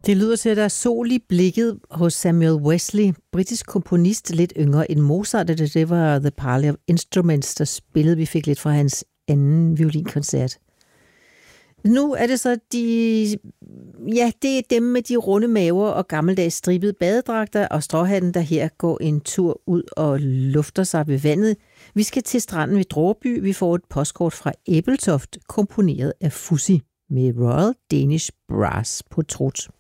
Det lyder til, at der er sol i blikket hos Samuel Wesley, britisk komponist, lidt yngre end Mozart. Det var The Parley of Instruments, der spillede. Vi fik lidt fra hans anden violinkoncert. Nu er det så det er dem med de runde maver og gammeldags stribede badedragter og stråhatten, der her går en tur ud og lufter sig ved vandet. Vi skal til stranden ved Dråby. Vi får et postkort fra Ebeltoft, komponeret af Fuzzy med Royal Danish Brass på trut.